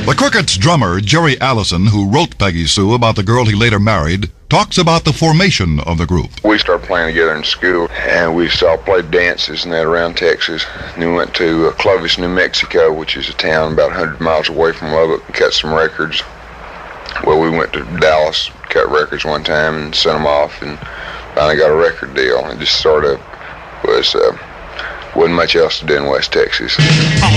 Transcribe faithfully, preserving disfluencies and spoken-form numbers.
The Crickets drummer, Jerry Allison, who wrote Peggy Sue about the girl he later married, talks about the formation of the group. We started playing together in school, and we all played dances and that around Texas. And we went to uh, Clovis, New Mexico, which is a town about one hundred miles away from Lubbock, and cut some records. Well, we went to Dallas, cut records one time, and sent them off, and finally got a record deal. It just sort of was, uh, wasn't much else to do in West Texas.